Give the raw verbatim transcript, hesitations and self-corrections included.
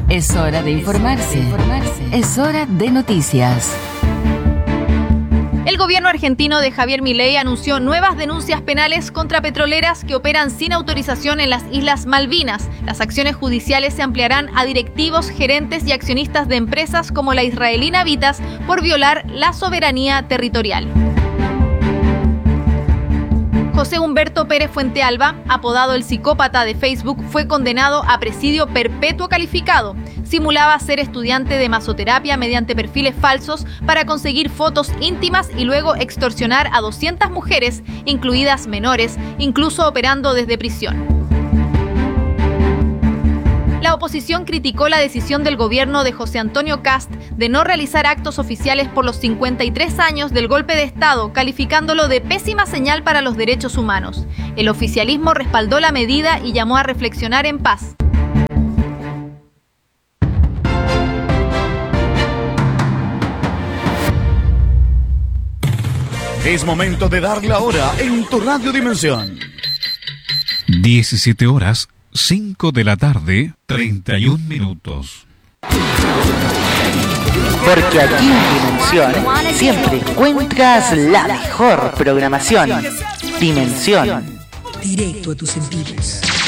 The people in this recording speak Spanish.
Es hora de informarse. Es hora de noticias. El gobierno argentino de Javier Milei anunció nuevas denuncias penales contra petroleras que operan sin autorización en las Islas Malvinas. Las acciones judiciales se ampliarán a directivos, gerentes y accionistas de empresas como la israelí Navitas por violar la soberanía territorial. José Humberto Pérez Fuentealba, apodado el psicópata de Facebook, fue condenado a presidio perpetuo calificado. Simulaba ser estudiante de masoterapia mediante perfiles falsos para conseguir fotos íntimas y luego extorsionar a doscientas mujeres, incluidas menores, incluso operando desde prisión. La oposición criticó la decisión del gobierno de José Antonio Kast de no realizar actos oficiales por los cincuenta y tres años del golpe de Estado, calificándolo de pésima señal para los derechos humanos. El oficialismo respaldó la medida y llamó a reflexionar en paz. Es momento de dar la hora en tu Radio Dimensión. diecisiete horas, cinco de la tarde, treinta y un minutos. Porque aquí en Dimensión siempre encuentras la mejor programación. Dimensión. Directo a tus sentidos.